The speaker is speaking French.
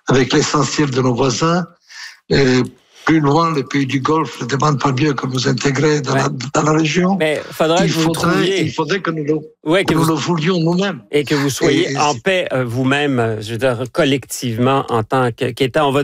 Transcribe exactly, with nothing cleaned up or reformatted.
avec l'essentiel de nos voisins. Et plus loin, les pays du Golfe ne demandent pas mieux que nous intégrer dans, ouais. la, dans la région. Mais faudrait il, que vous faudrait, trouviez... il faudrait que nous le, ouais, que que vous... nous le voulions nous-mêmes. Et que vous soyez et, en paix euh, vous-même, je veux dire, collectivement, en tant qu'État. On va